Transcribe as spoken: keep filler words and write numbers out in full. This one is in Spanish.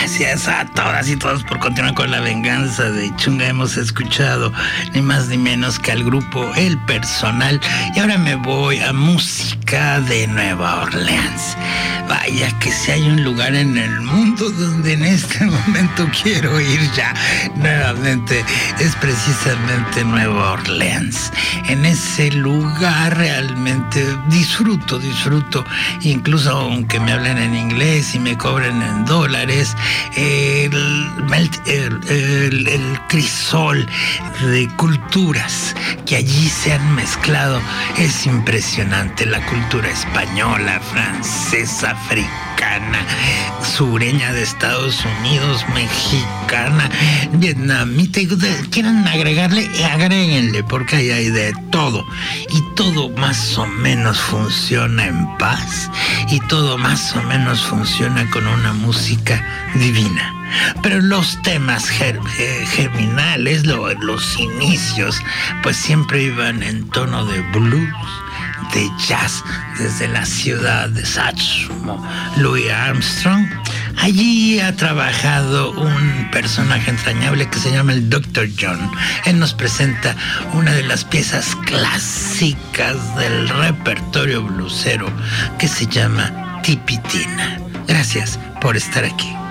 Gracias a todas y todos por continuar con la venganza de Chunga. Hemos escuchado ni más ni menos que al grupo El Personal. Y ahora me voy a música de Nueva Orleans. Vaya que si hay un lugar en el mundo donde en este momento quiero ir ya nuevamente, es precisamente Nueva Orleans. En ese lugar realmente disfruto, disfruto, incluso aunque me hablen en inglés y me cobren en dólares, el, el, el, el crisol de culturas que allí se han mezclado es impresionante. La cultura española, francesa, africana, sureña de Estados Unidos, mexicana, vietnamita, quieran agregarle, agréguenle, porque ahí hay de todo. Y todo más o menos funciona en paz, y todo más o menos funciona con una música divina. Pero los temas ger- eh, germinales, lo, los inicios, pues siempre iban en tono de blues, de jazz, desde la ciudad de Satchmo, Louis Armstrong. Allí ha trabajado un personaje entrañable que se llama el doctor John. Él nos presenta una de las piezas clásicas del repertorio blusero que se llama Tipitina. Gracias por estar aquí.